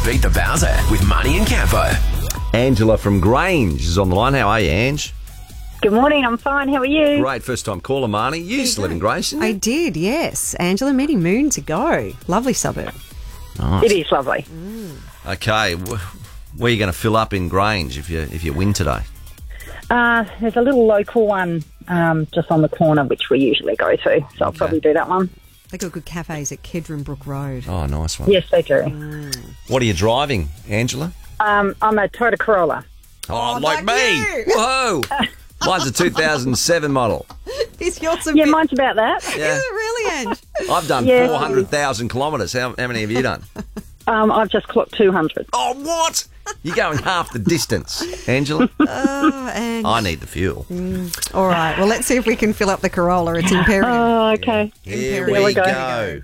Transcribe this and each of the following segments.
Beat the Bowser with Marnie and Campo. Angela from Grange is on the line. How are you, Ange? Good morning, I'm fine. How are you? Great, first-time caller, Marnie. You used to live in Grange, didn't you? I did, yes. Angela, many moons ago. Lovely suburb. Nice. It is lovely. Okay, where are you going to fill up in Grange if you win today? There's a little local one just on the corner, which we usually go to, so I'll probably do that one. They got good cafes at Kedron Brook Road. Oh, nice one. Yes, they do. What are you driving, Angela? I'm a Toyota Corolla. Oh, like me! you. Whoa! Mine's a 2007 model. Is yours a Yeah, bit... mine's about that. Yeah. Is it really, Ange? I've done Yeah. 400,000 kilometres. How many have you done? I've just clocked 200. Oh, what? You're going half the distance, Angela. Oh, Ange. I need the fuel. All right, well, let's see if we can fill up the Corolla. It's Imperial. Oh, okay. Here There we we go. go.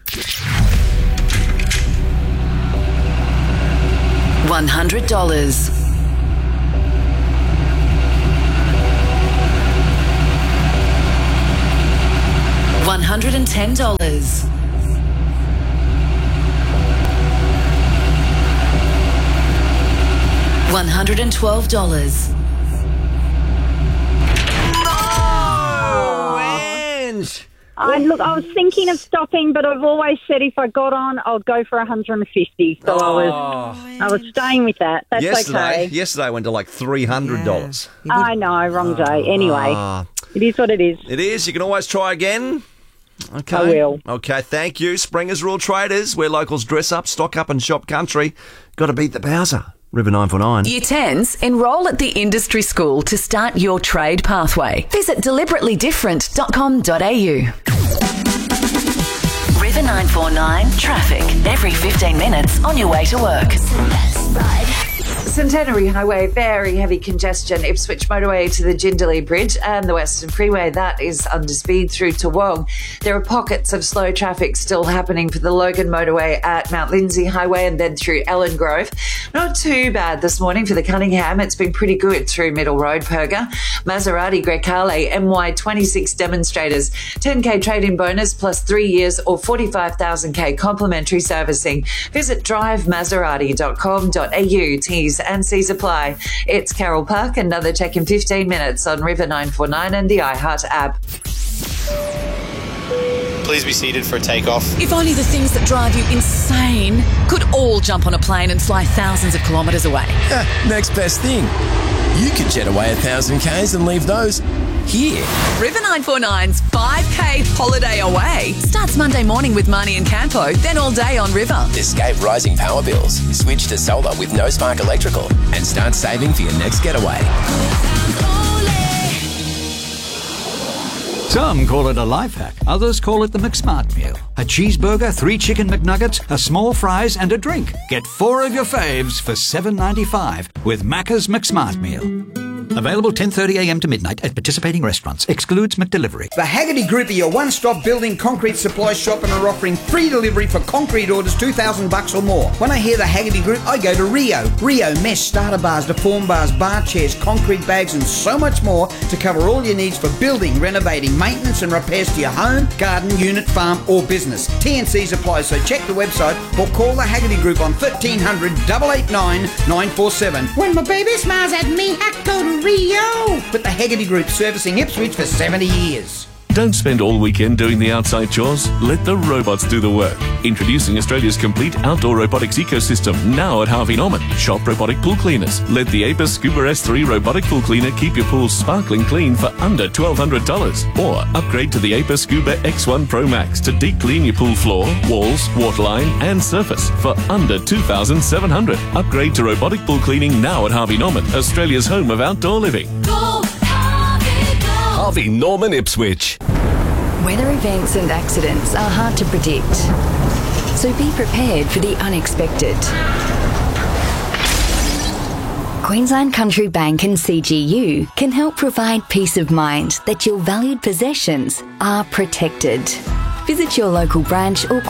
$100. $110. $112. Oh, Ange. Look, I was thinking of stopping, but I've always said if I got on, I'll go for 150. So I was staying with that. That's okay. Yesterday I went to like $300. I know, wrong day. Anyway, it is what it is. It is. You can always try again. Okay. I will. Okay, thank you. Springers Rule Traders, where locals dress up, stock up and shop country. Got to beat the Bowser. River 949. Year 10s, enrol at the industry school to start your trade pathway. Visit deliberatelydifferent.com.au. River 949 traffic every 15 minutes on your way to work. Centenary Highway, very heavy congestion. Ipswich Motorway to the Jindalee Bridge and the Western Freeway, that is under speed through to Wong. There are pockets of slow traffic still happening for the Logan Motorway at Mount Lindsay Highway and then through Ellen Grove. Not too bad this morning for the Cunningham. It's been pretty good through Middle Road, Perga. Maserati Grecale MY26 demonstrators. 10K trade-in bonus plus 3 years or 45,000K complimentary servicing. Visit drivemaserati.com.au. T's and C's apply. It's Carol Park, another check in 15 minutes on River 949 and the iHeart app. Please be seated for takeoff. If only the things that drive you insane could all jump on a plane and fly thousands of kilometres away. Next best thing. You could jet away 1,000 Ks and leave those here. River 949's 5K holiday away starts Monday morning with Marnie and Campo, then all day on River. Escape rising power bills. Switch to solar with no spark electrical and start saving for your next getaway. Some call it a life hack, others call it the McSmart meal. A cheeseburger, 3 chicken McNuggets, a small fries and a drink. Get 4 of your faves for $7.95 with Macca's McSmart meal. Available 10:30am to midnight at participating restaurants. Excludes McDelivery. The Haggerty Group are your one-stop building concrete supply shop and are offering free delivery for concrete orders $2,000 or more. When I hear the Haggerty Group, I go to Rio. Rio mesh starter bars, deform bars, bar chairs, concrete bags and so much more to cover all your needs for building, renovating, maintenance and repairs to your home, garden, unit, farm or business. T&Cs apply, so check the website or call the Haggerty Group on 1300 889 947. When my baby smiles at me, I go to Rio with the Haggerty Group, servicing Ipswich for 70 years. Don't spend all weekend doing the outside chores. Let the robots do the work. Introducing Australia's complete outdoor robotics ecosystem, now at Harvey Norman. Shop robotic pool cleaners. Let the Apis Scuba S3 robotic pool cleaner keep your pool sparkling clean for under $1,200. Or upgrade to the Apis Scuba X1 Pro Max to deep clean your pool floor, walls, waterline and surface for under $2,700. Upgrade to robotic pool cleaning now at Harvey Norman, Australia's home of outdoor living. Harvey Norman Ipswich. Weather events and accidents are hard to predict, so be prepared for the unexpected. Queensland Country Bank and CGU can help provide peace of mind that your valued possessions are protected. Visit your local branch or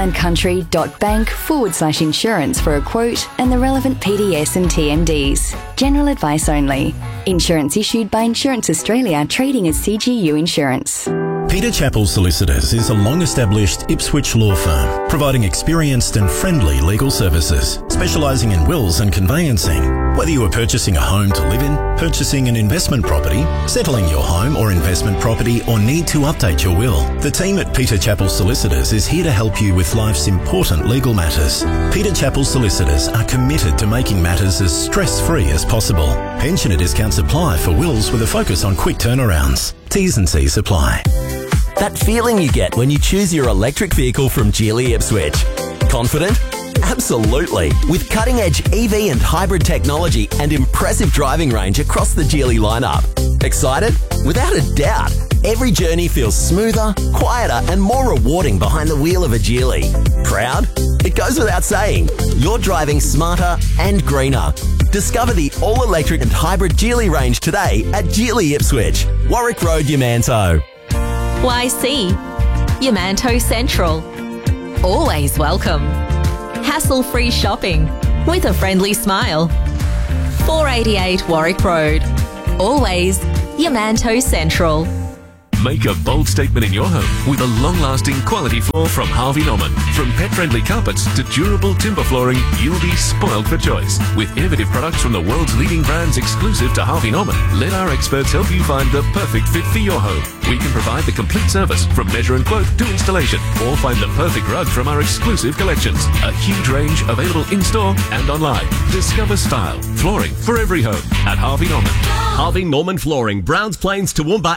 queenslandcountry.bank/insurance for a quote and the relevant PDS and TMDs. General advice only. Insurance issued by Insurance Australia, trading as CGU Insurance. Peter Chappell Solicitors is a long-established Ipswich law firm, providing experienced and friendly legal services, specialising in wills and conveyancing. Whether you are purchasing a home to live in, purchasing an investment property, settling your home or investment property, or need to update your will, the team at Peter Chappell Solicitors is here to help you with life's important legal matters. Peter Chappell Solicitors are committed to making matters as stress-free as possible. Pensioner discounts apply for wills with a focus on quick turnarounds. T's and C's apply. That feeling you get when you choose your electric vehicle from Geely Ipswich. Confident? Absolutely. With cutting-edge EV and hybrid technology and impressive driving range across the Geely lineup. Excited? Without a doubt. Every journey feels smoother, quieter and more rewarding behind the wheel of a Geely. Proud? It goes without saying. You're driving smarter and greener. Discover the all-electric and hybrid Geely range today at Geely Ipswich, Warwick Road, Yamanto. YC, Yamanto Central. Always welcome. Hassle-free shopping with a friendly smile. 488 Warwick Road. Always Yamanto Central. Make a bold statement in your home with a long-lasting quality floor from Harvey Norman. From pet-friendly carpets to durable timber flooring, you'll be spoiled for choice. With innovative products from the world's leading brands exclusive to Harvey Norman, let our experts help you find the perfect fit for your home. We can provide the complete service from measure and quote to installation, or find the perfect rug from our exclusive collections. A huge range available in-store and online. Discover style, flooring for every home at Harvey Norman. Harvey Norman Flooring, Browns Plains, Toowoomba